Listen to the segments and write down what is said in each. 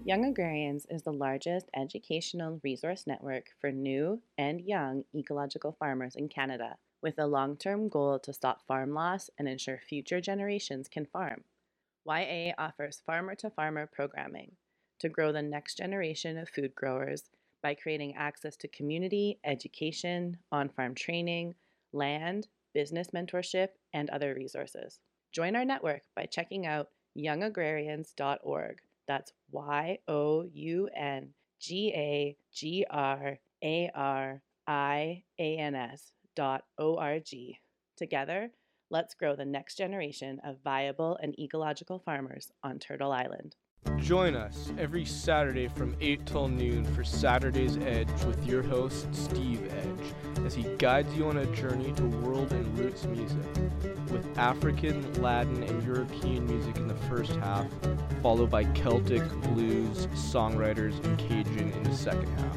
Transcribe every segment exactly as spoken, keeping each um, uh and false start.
Young Agrarians is the largest educational resource network for new and young ecological farmers in Canada, with a long-term goal to stop farm loss and ensure future generations can farm. Y A offers farmer-to-farmer programming to grow the next generation of food growers by creating access to community, education, on-farm training, land, business mentorship, and other resources. Join our network by checking out young agrarians dot org. That's Y O U N G A G R A R I A N S dot O R G. Together, let's grow the next generation of viable and ecological farmers on Turtle Island. Join us every Saturday from eight till noon for Saturday's Edge with your host, Steve Edge, as he guides you on a journey to world and roots music, with African, Latin, and European music in the first half, followed by Celtic, blues, songwriters, and Cajun in the second half.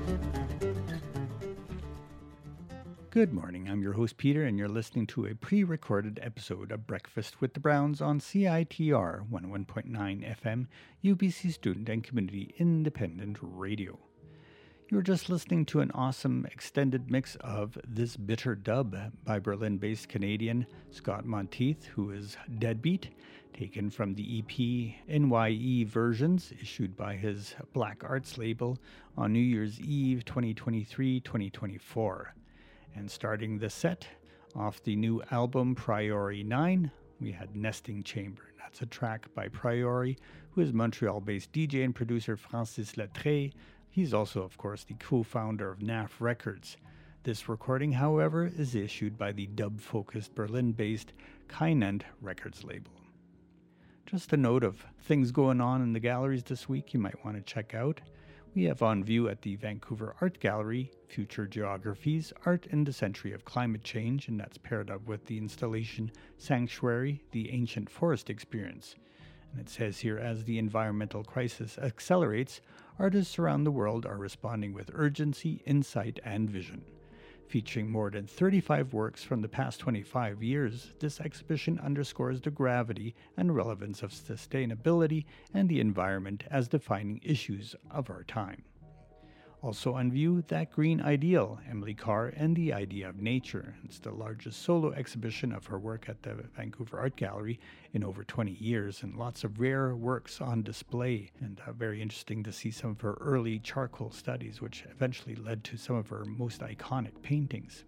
Good morning, I'm your host Peter, and you're listening to a pre-recorded episode of Breakfast with the Browns on C I T R one oh one point nine F M, U B C Student and Community Independent Radio. You were just listening to an awesome extended mix of This Bitter Dub by Berlin-based Canadian Scott Monteith, who is Deadbeat, taken from the E P N Y E Versions, issued by his Black Arts label on New Year's Eve twenty twenty-three twenty twenty-four. And starting the set off the new album Priori nine, we had Nesting Chamber. That's a track by Priori, who is Montreal-based D J and producer Francis Letray. He's also, of course, the co-founder of N A F Records. This recording, however, is issued by the dub-focused Berlin-based Kynant Records label. Just a note of things going on in the galleries this week you might want to check out. We have on view at the Vancouver Art Gallery, Future Geographies, Art in the Century of Climate Change, and that's paired up with the installation Sanctuary, the Ancient Forest Experience. And it says here, as the environmental crisis accelerates, artists around the world are responding with urgency, insight, and vision. Featuring more than thirty-five works from the past twenty-five years, this exhibition underscores the gravity and relevance of sustainability and the environment as defining issues of our time. Also on view, That Green Ideal, Emily Carr and the Idea of Nature. It's the largest solo exhibition of her work at the Vancouver Art Gallery in over twenty years, and lots of rare works on display, and uh, very interesting to see some of her early charcoal studies, which eventually led to some of her most iconic paintings.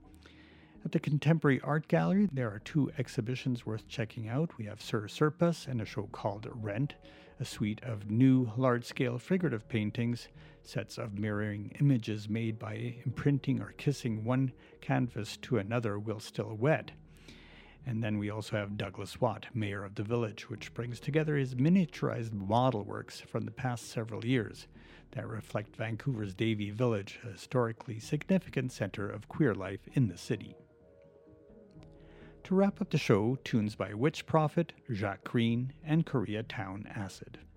At the Contemporary Art Gallery, there are two exhibitions worth checking out. We have Sir Surplus and a show called Rent, a suite of new large-scale figurative paintings, sets of mirroring images made by imprinting or kissing one canvas to another while still wet. And then we also have Douglas Watt, Mayor of the Village, which brings together his miniaturized model works from the past several years that reflect Vancouver's Davie Village, a historically significant center of queer life in the city. To wrap up the show, tunes by Witch Prophet, Jacques Green, and Koreatown Acid.